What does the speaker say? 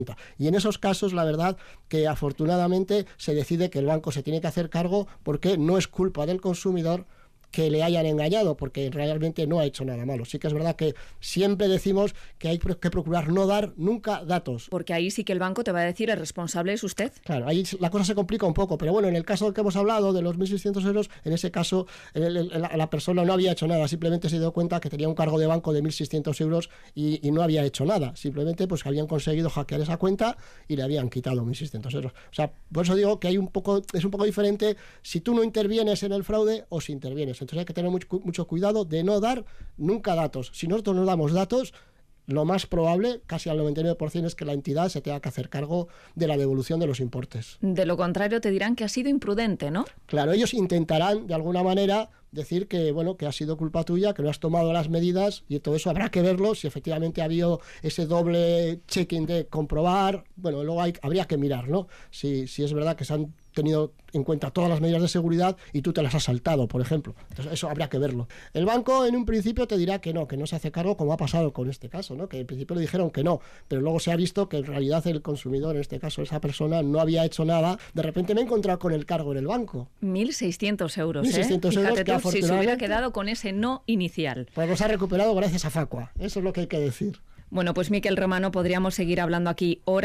Y en esos casos, la verdad que afortunadamente se decide que el banco se tiene que hacer cargo porque no es culpa del consumidor que le hayan engañado, porque realmente no ha hecho nada malo. Sí que es verdad que siempre decimos que hay que procurar no dar nunca datos. Porque ahí sí que el banco te va a decir el responsable es usted. Claro, ahí la cosa se complica un poco, pero bueno, en el caso que hemos hablado de los 1.600 euros, en ese caso la persona no había hecho nada, simplemente se dio cuenta que tenía un cargo de banco de 1.600 euros y no había hecho nada, simplemente pues habían conseguido hackear esa cuenta y le habían quitado 1.600 euros. O sea, por eso digo que es un poco diferente si tú no intervienes en el fraude o si intervienes. Entonces hay que tener mucho cuidado de no dar nunca datos. Si nosotros no damos datos, lo más probable, casi al 99%, es que la entidad se tenga que hacer cargo de la devolución de los importes. De lo contrario, te dirán que has sido imprudente, ¿no? Claro, ellos intentarán, de alguna manera, decir que, bueno, que ha sido culpa tuya, que no has tomado las medidas, y todo eso habrá que verlo, si efectivamente ha habido ese doble checking de comprobar. Bueno, luego habría que mirar, ¿no? Si es verdad que se han tenido en cuenta todas las medidas de seguridad y tú te las has saltado, por ejemplo. Entonces eso habría que verlo. El banco en un principio te dirá que no se hace cargo, como ha pasado con este caso, ¿no? Que en principio le dijeron que no, pero luego se ha visto que en realidad el consumidor, en este caso esa persona, no había hecho nada. De repente me he encontrado con el cargo en el banco. 1.600 euros, 1.600 euros Fíjate tú, si se hubiera quedado con ese no inicial. Pues los ha recuperado gracias a Facua. Eso es lo que hay que decir. Bueno, pues Miquel Romano, podríamos seguir hablando aquí horas.